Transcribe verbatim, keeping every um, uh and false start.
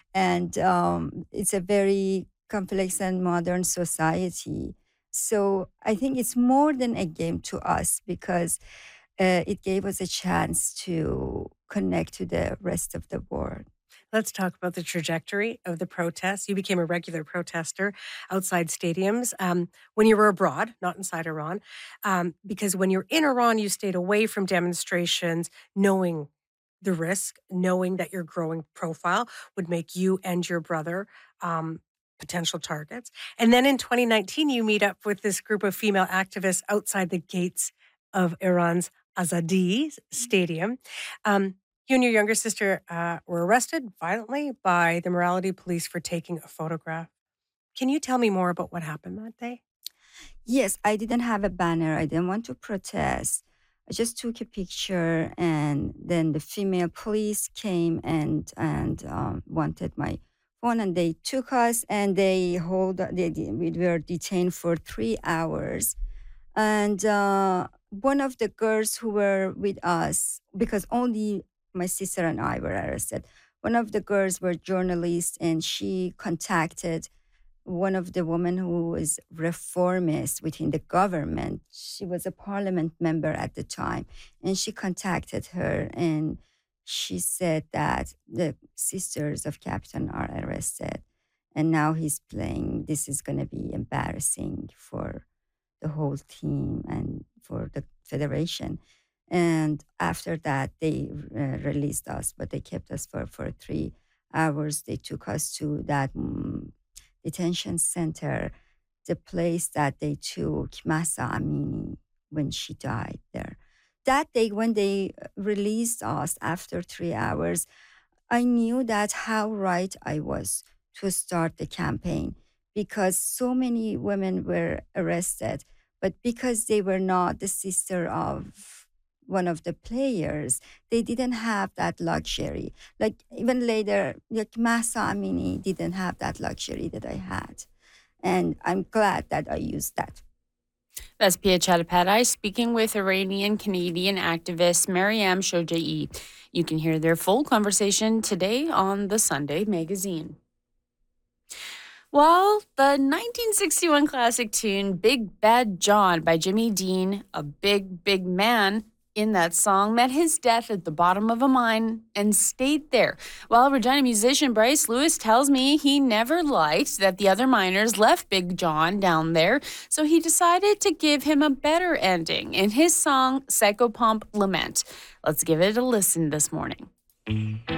And um, it's a very complex and modern society. So I think it's more than a game to us because uh, it gave us a chance to connect to the rest of the world. Let's talk about the trajectory of the protests. You became a regular protester outside stadiums um, when you were abroad, not inside Iran, um, because when you're in Iran, you stayed away from demonstrations, knowing the risk, knowing that your growing profile would make you and your brother um, potential targets. And then in twenty nineteen, you meet up with this group of female activists outside the gates of Iran's Azadi Stadium. Um, you and your younger sister uh, were arrested violently by the morality police for taking a photograph. Can you tell me more about what happened that day? Yes, I didn't have a banner. I didn't want to protest. I just took a picture, and then the female police came and and um, wanted my phone, and they took us and they hold. They, they- we were detained for three hours, and uh, one of the girls who were with us, because only my sister and I were arrested. One of the girls were journalists, and she contacted one of the women who was reformist within the government. She was a parliament member at the time, and she contacted her, and she said that the sisters of Captain are arrested, and now he's playing. This is going to be embarrassing for the whole team and for the federation. And after that, they uh, released us, but they kept us for, for three hours. They took us to that mm, detention center, the place that they took Masa Amini when she died there. That day, when they uh, released us after three hours, I knew that how right I was to start the campaign because so many women were arrested, but because they were not the sister of one of the players, they didn't have that luxury. Like even later, like Masa Amini didn't have that luxury that I had. And I'm glad that I used that. That's Pia Chattopadhyay speaking with Iranian Canadian activist Mariam Shojai. You can hear their full conversation today on the Sunday Magazine. Well, the nineteen sixty-one classic tune Big Bad John by Jimmy Dean, a big, big man in that song, met his death at the bottom of a mine and stayed there. While Regina musician Bryce Lewis tells me he never liked that the other miners left Big John down there, so he decided to give him a better ending in his song Psychopomp Lament. Let's give it a listen this morning.